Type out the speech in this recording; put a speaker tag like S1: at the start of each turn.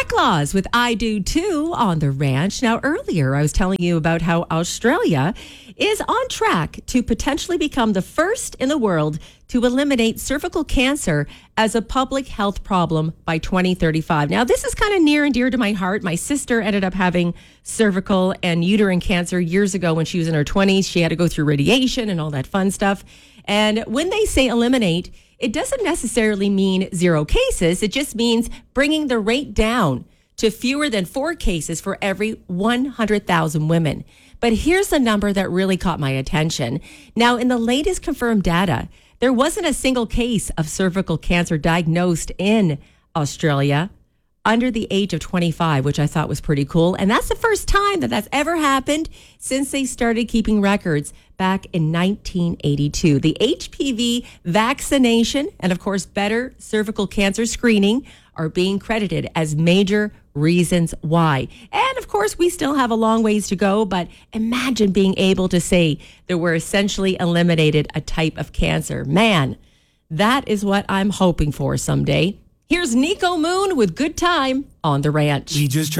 S1: Claus with I Do Too on the ranch. Now, earlier I was telling you about how Australia is on track to potentially become the first in the world to eliminate cervical cancer as a public health problem by 2035. Now, this is kind of near and dear to my heart. My sister ended up having cervical and uterine cancer years ago when she was in her 20s. She had to go through radiation and all that fun stuff. And when they say eliminate, it doesn't necessarily mean 0 cases. It just means bringing the rate down to fewer than 4 cases for every 100,000 women. But here's the number that really caught my attention. Now, in the latest confirmed data, there wasn't a single case of cervical cancer diagnosed in Australia under the age of 25, which I thought was pretty cool. And that's the first time that that's ever happened since they started keeping records back in 1982. The HPV vaccination and, of course, better cervical cancer screening are being credited as major reasons why. And, of course, we still have a long ways to go, but imagine being able to say that we're essentially eliminated a type of cancer. Man, that is what I'm hoping for someday. Here's Nico Moon with Good Time on the Ranch.